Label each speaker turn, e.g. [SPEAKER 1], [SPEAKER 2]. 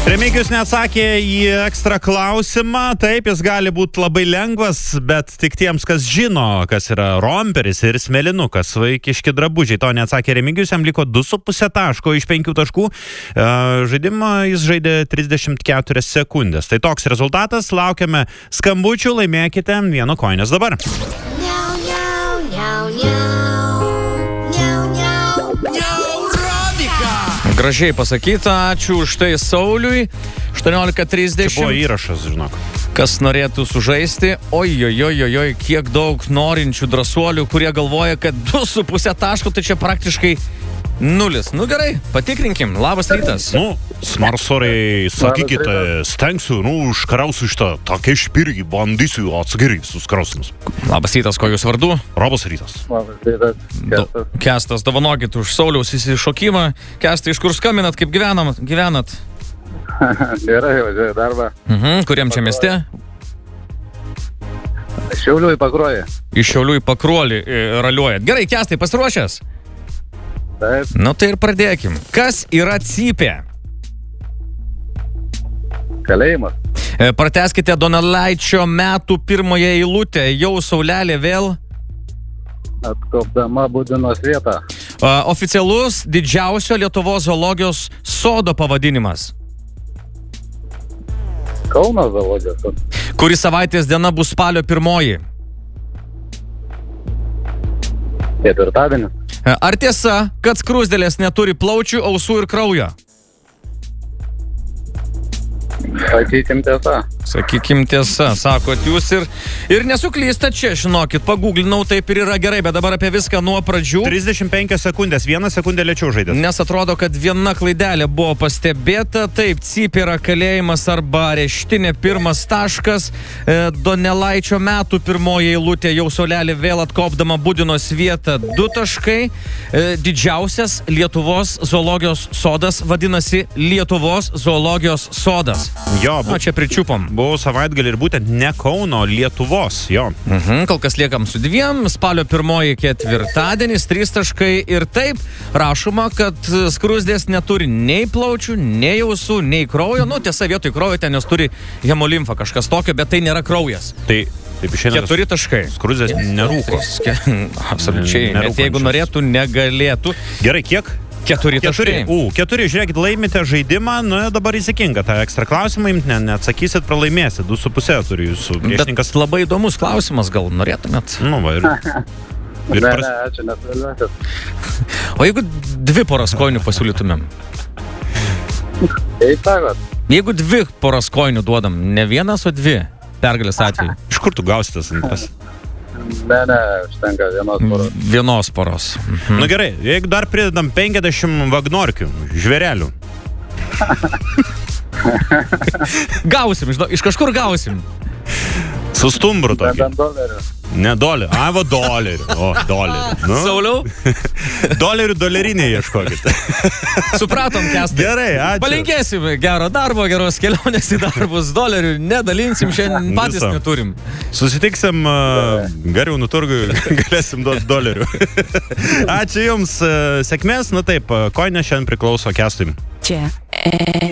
[SPEAKER 1] Remigijus neatsakė į ekstra klausimą. Taip, jis gali būti labai lengvas, bet tik tiems, kas žino, kas yra romperis ir smėlinukas, vaikiški drabužiai. To neatsakė Remigijus, jam liko 2,5 taško iš 5 taškų. Žaidimą jis žaidė 34 sekundės. Tai toks rezultatas. Laukiame skambučių, laimėkite 1 koinės dabar.
[SPEAKER 2] Gražiai pasakyta, ačiū už tai Sauliui. 18:30.
[SPEAKER 1] Čia buvo įrašas, žinok.
[SPEAKER 2] Kas norėtų sužaisti? Oi, kiek daug norinčių drąsuolių, kurie galvoja, kad 2,5 taško, tai čia praktiškai 0. Nu gerai, patikrinkim. Labas rytas.
[SPEAKER 1] Smarsoriai, sakykite, stengsiu, užkarausiu šitą tokia špirgį, bandysiu atsakyti visus klausimus.
[SPEAKER 2] Labas rytas, ko jūs vardu?
[SPEAKER 1] Labas rytas.
[SPEAKER 3] Labas rytas, Kestas.
[SPEAKER 2] Kestas, dovanokit už Sauliaus įsišokimą. Kestai, iš kur skambinat, kaip gyvenat?
[SPEAKER 3] Gerai, važiuoju darbą.
[SPEAKER 2] Kuriam čia mieste?
[SPEAKER 3] Šiaulių į Pakruojį.
[SPEAKER 2] Iš Šiaulių į Pakruolį raliuojat. Gerai, Kestai, pasiruošęs?
[SPEAKER 3] Taip.
[SPEAKER 2] Nu tai ir pradėkim. Kas yra cypė?
[SPEAKER 3] Kalėjimas.
[SPEAKER 2] Pratęskite Donelaičio metų pirmąją eilutę. Jau saulelė vėl.
[SPEAKER 3] Atkopdama Budinos vietą.
[SPEAKER 2] Oficialus didžiausio Lietuvos zoologijos sodo pavadinimas.
[SPEAKER 3] Kauno zoologijos.
[SPEAKER 2] Kuri savaitės diena bus spalio 1?
[SPEAKER 3] Ketvirtadienis.
[SPEAKER 2] Ar tiesa, kad skruzdėlės neturi plaučių, ausų ir kraujo?
[SPEAKER 3] Sakykim tiesa.
[SPEAKER 2] Sakot jūs ir nesuklysta čia, žinokit, paguglinau, taip ir yra gerai, bet dabar apie viską nuo pradžių.
[SPEAKER 1] 35 sekundės, 1 sekundę lėčiau žaidėt.
[SPEAKER 2] Nes atrodo, kad viena klaidelė buvo pastebėta, taip, cypė yra kalėjimas arba areštinė 1 taškas, Donelaičio metų pirmoji eilutė, jau saulelė vėl atkopdama Budinos vietą 2 taškai, didžiausias Lietuvos zoologijos sodas vadinasi Lietuvos zoologijos sodas.
[SPEAKER 1] Jo,
[SPEAKER 2] čia pričiupom.
[SPEAKER 1] Buvau savaitgalį ir būtent ne Kauno, Lietuvos, jo.
[SPEAKER 2] Kol kas liekam su 2, spalio 1 ketvirtadienis, 3 taškai ir taip rašoma, kad skruzdės neturi nei plaučių, nei ausų, nei kraujo. Tiesa, vietoj kraujo ten jos turi hemolimfą, kažkas tokio, bet tai nėra kraujas.
[SPEAKER 1] Taip išeina
[SPEAKER 2] 4 taškai.
[SPEAKER 1] Skruzdės nerūko.
[SPEAKER 2] Absoliučiai, net jeigu norėtų, negalėtų.
[SPEAKER 1] Gerai, kiek?
[SPEAKER 2] 4 taškai.
[SPEAKER 1] 4, žiūrėkit, laimite žaidimą, dabar įsikinga tą ekstra klausimą, neatsakysit, pralaimėsit, 2,5 turi jūsų priešininkas.
[SPEAKER 2] Bet labai įdomus klausimas, gal norėtumėt?
[SPEAKER 3] Ne, ačiū, nesvėliuosit.
[SPEAKER 2] O jeigu 2 poras koinių pasiūlytumėm?
[SPEAKER 3] Kaip sakot?
[SPEAKER 2] Jeigu 2 poras koinių duodam, ne 1, o 2 pergalės atveju.
[SPEAKER 1] Iš kur tu gausi tas antas?
[SPEAKER 3] Ne, užtenka 1 poros.
[SPEAKER 2] 1 poros.
[SPEAKER 1] Gerai, jeigu dar pridedam 50 vagnorkių, žvėrelių.
[SPEAKER 2] Gausim, iš kažkur gausim.
[SPEAKER 1] Su stumbru tokį.
[SPEAKER 3] Bent $.
[SPEAKER 1] Ne dolerių. Dolerių. Dolerių.
[SPEAKER 2] Sauliau?
[SPEAKER 1] Dolerių dolerinė ieškokit.
[SPEAKER 2] Supratom, Kestai.
[SPEAKER 1] Gerai, ačiū.
[SPEAKER 2] Palinkėsim gero darbo, geros kelionės į darbus. Dolerių nedalinsim, šiandien patys neturim.
[SPEAKER 1] Susitiksim Gariūnų turgui, galėsim duoti dolerių. Ačiū jums, sėkmės. Taip, koinė šiandien priklauso Kestui.
[SPEAKER 4] Čia